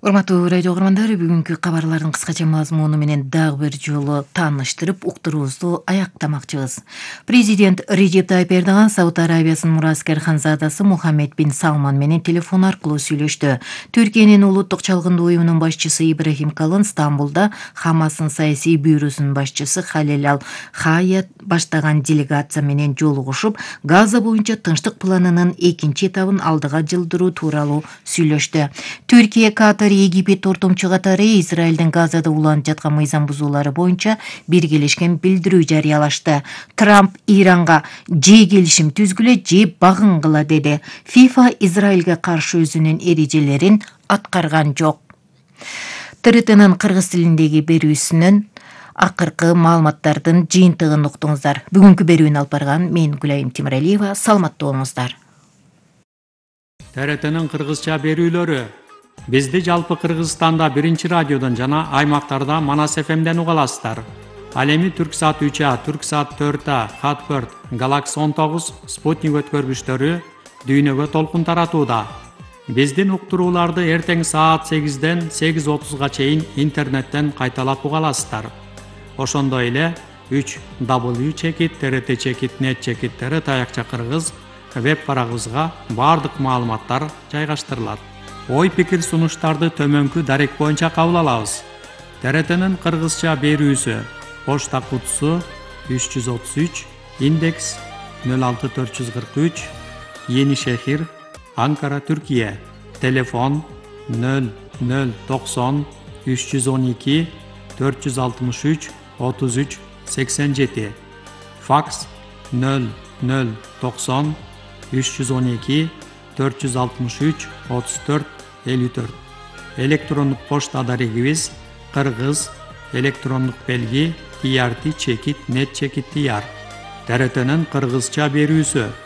Урматтуу радио угармандар, бүгүнкү кабарлардын кыскача мазмуну менен дагы бир жолу тааныштырып, уктуруубузду аяктамакчыбыз. Президент Режеп Тайип Эрдоган Сауд Арабиясынын мураскер ханзадасы Мухаммед бин Салман менен телефон аркылуу сүйлөштү. Түркиянын улуттук чалгындуу уюмунун башчысы Ибрахим Калын Стамбулда Хамастын саясий бюросунун башчысы Халил Ал Хаят баштаган делегация менен жолугушуп, Газа боюнча тынчтык планынын экинчи этабын алдыга жылдыруу тууралуу сүйлөштү. Түркия, Катар, Египет ортомчу катары Израилдин Газада уланып жаткан мыйзам бузуулары боюнча биргелешкен билдирүү жарыялашты. Трамп Иранга же келишим түзгүлө, же багынгыла деди. ФИФА Израилге каршы өзүнүн эрежелерин аткарган жок. ТРТнын кыргыз тилиндеги берүүсүнөн акыркы маалыматтардын жыйынтыгын уктуңуздар. Бүгүнкү берүүнү алып барган мен Гүлайым Тимиралиева. Саламаттуу болуңуздар. ТРТнын кыргызча берүүлөрү. Бизди жалпы Кыргызстанда 1 радиодон жана аймактарда Манас ФМден уга аласыздар. Ал эми Түрксат 3А, Түрксат 4А, Хатбird, Galaxy 19, Спутник өткөргүчтөрү дүйнөгө толкун таратууда. Биздин уктурууларды эртең саат 8ден 8:30га чейин интернеттен кайталап уга аласыздар. Ошондой эле 3w.trt.net/trt аякча кыргыз веб барагыбызга бардык маалыматтар жайгаштырылат. Ой пикир сунуштарды төмөнкү дарек боюнча кабыл алабыз. ТРТнын кыргызча берүүсү почта кутусу 333, индекс 06443, Yeni Şehir, Ankara, Türkiye. Telefon 0090 312 463 33 87. Faks 0090 312 463 34 54. Elektronik poçta adarigimiz Kırgız elektronik belgi trt.net/tr. TRT'nin Kırgızça berүүсү